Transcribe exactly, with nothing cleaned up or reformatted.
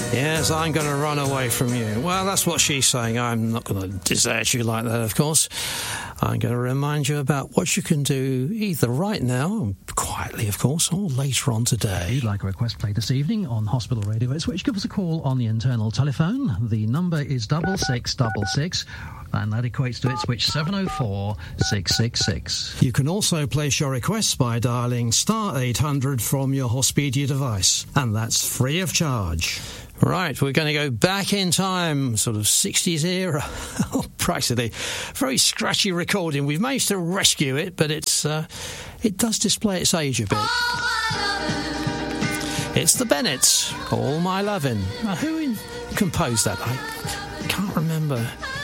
Yes, I'm going to run away from you. Well, that's what she's saying. I'm not going to desert you like that, of course. I'm going to remind you about what you can do either right now, quietly, of course, or later on today. If you'd like a request played this evening on Hospital Radio at Switch, give us a call on the internal telephone. The number is double six double six, and that equates to Ipswich seven oh four, six six six. You can also place your requests by dialling star eight hundred from your Hospedia device, and that's free of charge. Right, we're going to go back in time, sort of sixties era. Oh, practically. Very scratchy recording. We've managed to rescue it, but it's uh, it does display its age a bit. It's the Bennetts, All My Lovin'. Now, who in- composed that? I can't remember.